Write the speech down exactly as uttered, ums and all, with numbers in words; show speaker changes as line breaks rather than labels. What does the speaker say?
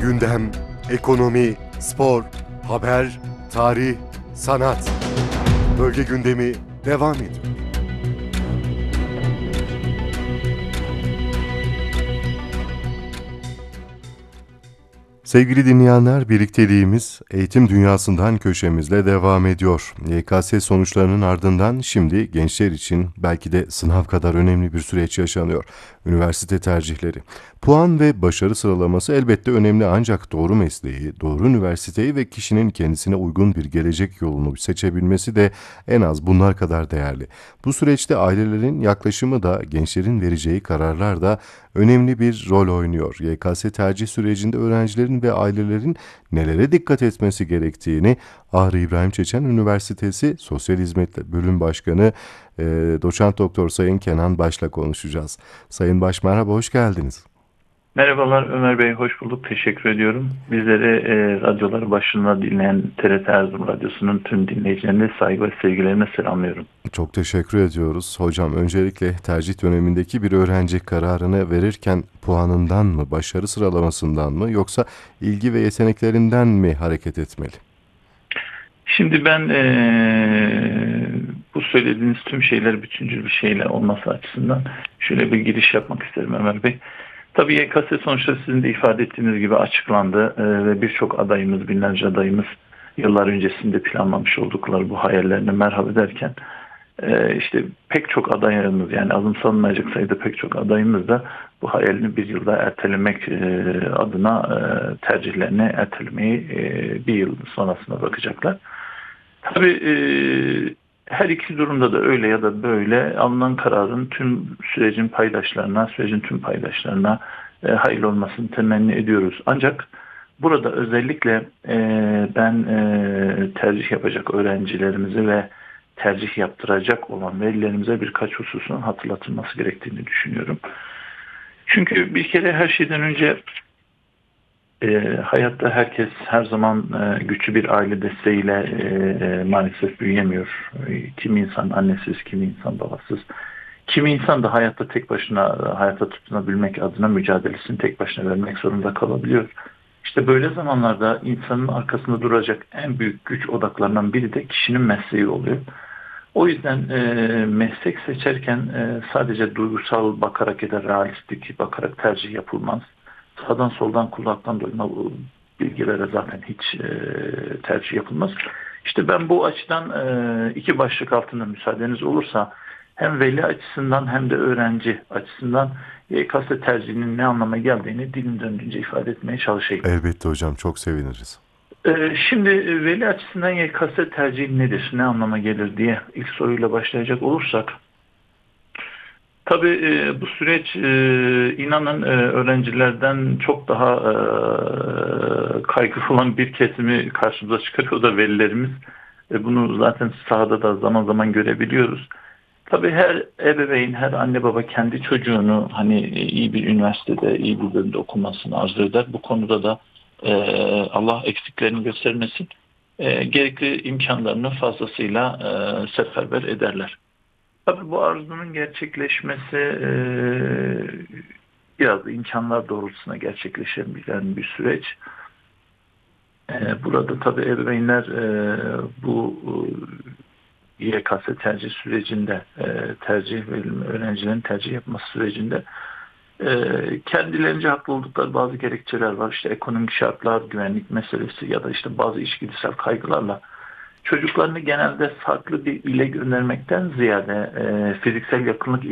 Gündem, ekonomi, spor, haber, tarih, sanat. Bölge gündemi devam ediyor. Sevgili dinleyenler, birlikteliğimiz eğitim dünyasından köşemizle devam ediyor. Y K S sonuçlarının ardından şimdi gençler için belki de sınav kadar önemli bir süreç yaşanıyor. Üniversite tercihleri. Puan ve başarı sıralaması elbette önemli, ancak doğru mesleği, doğru üniversiteyi ve kişinin kendisine uygun bir gelecek yolunu seçebilmesi de en az bunlar kadar değerli. Bu süreçte ailelerin yaklaşımı da, gençlerin vereceği kararlar da önemli bir rol oynuyor. Y K S tercih sürecinde öğrencilerin ve ailelerin nelere dikkat etmesi gerektiğini Ağrı İbrahim Çeçen Üniversitesi Sosyal Hizmetler Bölüm Başkanı e, Doçent Doktor Sayın Kenan Baş'la konuşacağız. Sayın Baş, merhaba, hoş geldiniz.
Merhabalar Ömer Bey, hoş bulduk. Teşekkür ediyorum. Bizleri e, radyoları başında dinleyen T R T Erzurum Radyosu'nun tüm dinleyicilerine saygı ve sevgilerine selamlıyorum.
Çok teşekkür ediyoruz. Hocam, öncelikle tercih dönemindeki bir öğrenci kararını verirken puanından mı, başarı sıralamasından mı, yoksa ilgi ve yeteneklerinden mi hareket etmeli?
Şimdi ben e, bu söylediğiniz tüm şeyler bütüncül bir şeyle olması açısından şöyle bir giriş yapmak isterim Ömer Bey. Tabii Y K S sonuçları sizin de ifade ettiğiniz gibi açıklandı e, ve birçok adayımız, binlerce adayımız yıllar öncesinde planlamış oldukları bu hayallerine merhaba ederken e, işte pek çok adayımız, yani azımsanmayacak sayıda pek çok adayımız da bu hayalini bir yılda ertelemek e, adına e, tercihlerini ertelemeyi e, bir yıl sonrasına bakacaklar. Tabii e, her iki durumda da öyle ya da böyle alınan kararın tüm sürecin paydaşlarına, sürecin tüm paydaşlarına e, hayırlı olmasını temenni ediyoruz. Ancak burada özellikle e, ben e, tercih yapacak öğrencilerimizi ve tercih yaptıracak olan velilerimize birkaç hususun hatırlatılması gerektiğini düşünüyorum. Çünkü bir kere her şeyden önce E, hayatta herkes her zaman e, güçlü bir aile desteğiyle e, e, maalesef büyüyemiyor. E, kimi insan annesiz, kimi insan babasız. Kimi insan da hayatta tek başına, hayatta tutunabilmek adına mücadelesini tek başına vermek zorunda kalabiliyor. İşte böyle zamanlarda insanın arkasında duracak en büyük güç odaklarından biri de kişinin mesleği oluyor. O yüzden e, meslek seçerken e, sadece duygusal bakarak ya da realistik bakarak tercih yapılmaz. Sağdan soldan kulaktan duyma bilgilere zaten hiç e, tercih yapılmaz. İşte ben bu açıdan e, iki başlık altında müsaadeniz olursa hem veli açısından hem de öğrenci açısından Y K S tercihinin ne anlama geldiğini dilim döndüğünce ifade etmeye çalışayım.
Elbette hocam, çok seviniriz.
E, şimdi veli açısından Y K S tercihi nedir, ne anlama gelir diye ilk soruyla başlayacak olursak, tabii e, bu süreç e, inanın e, öğrencilerden çok daha e, kaygılı olan bir kesimi karşımıza çıkarıyor, o da velilerimiz. E, bunu zaten sahada da zaman zaman görebiliyoruz. Tabii her ebeveyn, her anne baba kendi çocuğunu hani iyi bir üniversitede, iyi bir bölümde okumasını arzu eder. Bu konuda da e, Allah eksiklerini göstermesin, e, gerekli imkanlarını fazlasıyla e, seferber ederler. Tabii bu arzunun gerçekleşmesi e, biraz imkanlar doğrultusunda gerçekleşebilen bir süreç. E, burada tabii ebeveynler e, bu e, Y K S tercih sürecinde, e, tercih verilme, öğrencilerin tercih yapması sürecinde e, kendilerince haklı oldukları bazı gerekçeler var. İşte ekonomik şartlar, güvenlik meselesi ya da işte bazı içgüdüsel kaygılarla çocuklarını genelde farklı bir ile göndermekten ziyade e, fiziksel yakınlık